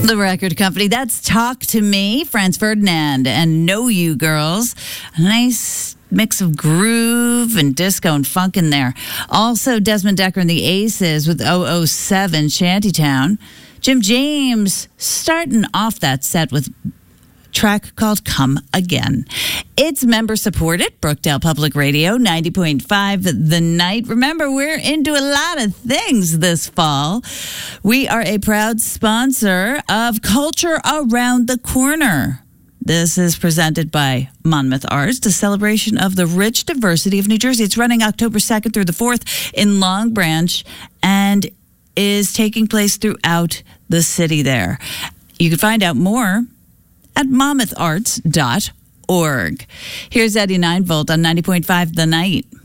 The record company, that's Talk to Me, Franz Ferdinand, and Know You Girls. A nice mix of groove and disco and funk in there. Also, Desmond Decker and the Aces with 007, Shantytown. Jim James starting off that set with track called Come Again. It's member supported, Brookdale Public Radio, 90.5 The Night. Remember, we're into a lot of things this fall. We are a proud sponsor of Culture Around the Corner. This is presented by Monmouth Arts, the celebration of the rich diversity of New Jersey. It's running October 2nd through the 4th in Long Branch and is taking place throughout the city there. You can find out more at monmoutharts.org. Here's Eddie Ninevolt on 90.5 The Night.